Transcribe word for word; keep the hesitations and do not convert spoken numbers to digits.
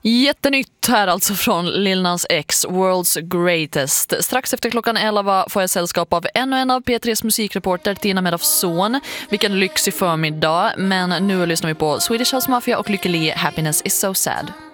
Jättenytt här alltså från Lil Nas X, World's Greatest. Strax efter klockan elva får jag sällskap av ännu en av P tre:s musikreporter, Tina Medavson. Vilken lyxig förmiddag, men nu lyssnar vi på Swedish House Mafia och Lykke Li, Happiness is so sad.